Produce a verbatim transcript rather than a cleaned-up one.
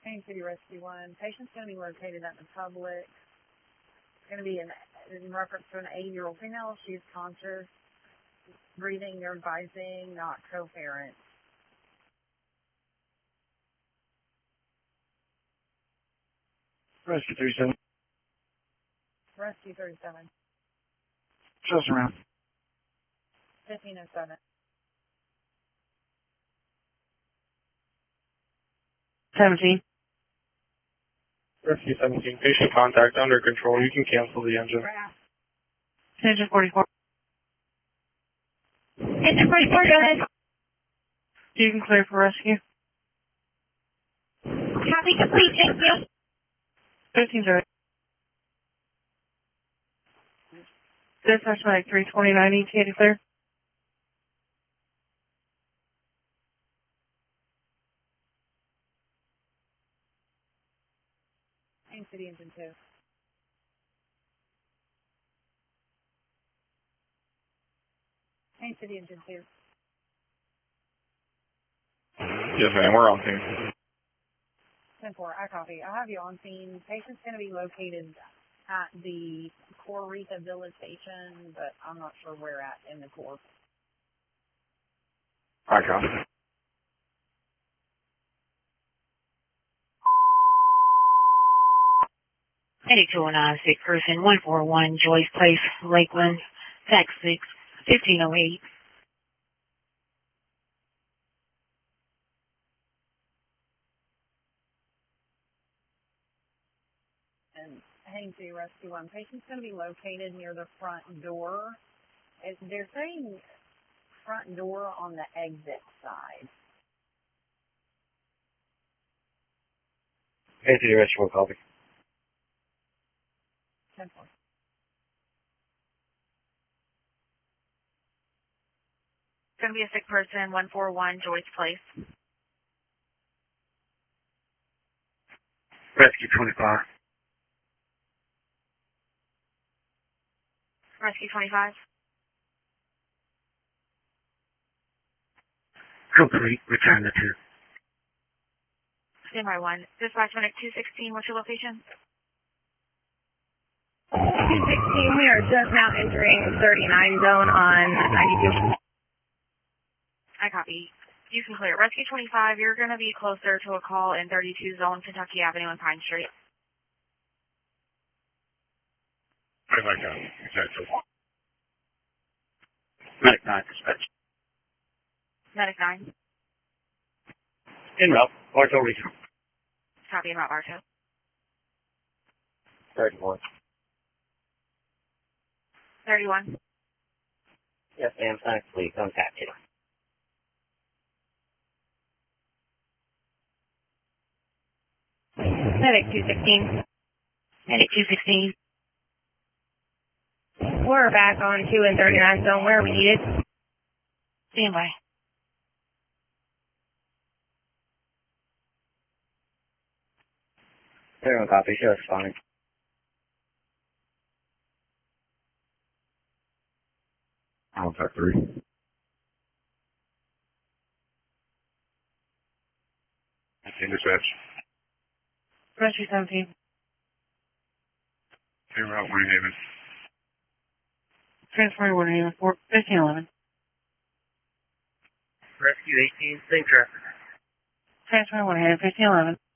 Haines City Rescue one. Patient's going to be located at the public. It's going to be in, in reference to an eighty-year-old female. She's conscious, breathing, they're advising, not coherent. Rescue thirty-seven. Rescue thirty-seven. Show us around. fifteen oh seven. seventeen. Rescue seventeen. Patient contact under control. You can cancel the engine. Engine forty-four. Engine forty-four, go ahead. You can clear for rescue. Copy complete, thank you. fifteen zero. Dispatch medic three twenty-nine E T A to clear. Haines City Engine two. Haines City Engine two. Yes, ma'am. We're on scene. ten four, I copy. I have you on scene. Patient's going to be located at the Core Rehabilitation, but I'm not sure where at in the Core. I copy. eighty-two oh nine, sick person, one four one, Joyce Place, Lakeland, fax six, fifteen oh eight. And Haines City Rescue one. Patient's going to be located near the front door. It, they're saying front door on the exit side. Haines City Rescue one, copy. ten four. It's going to be a sick person, one four one, Joyce Place. Rescue twenty-five. Rescue twenty-five. Complete. Return the two. Standby one. Dispatch medic two sixteen, what's your location? two sixteen, we are just now entering thirty-nine zone on ninety-two. I copy. You can clear. Rescue twenty-five, you're going to be closer to a call in thirty-two zone, Kentucky Avenue and Pine Street. I like that. Exactly. Medic nine, dispatch. Medic nine. En route. Bartow Regional. Copy and route Bartow. thirty-one. thirty-one. Yes, ma'am. Sonic Fleet contacted. Medic two sixteen. Medic two sixteen. We're back on two and thirty-nine zone. Where are we needed? Standby. Everyone copy. Show us fine. Contact three. In dispatch. Rescue seventeen. En route Wayne Haven. Transferring Wood Haven for fifteen eleven. Rescue eighteen, same traffic. Transferring Wood Haven fifteen eleven.